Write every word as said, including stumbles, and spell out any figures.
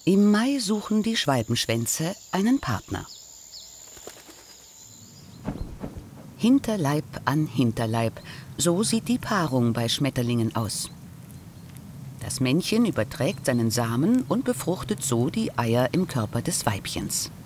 Im Mai suchen die Schwalbenschwänze einen Partner. Hinterleib an Hinterleib, so sieht die Paarung bei Schmetterlingen aus. Das Männchen überträgt seinen Samen und befruchtet so die Eier im Körper des Weibchens.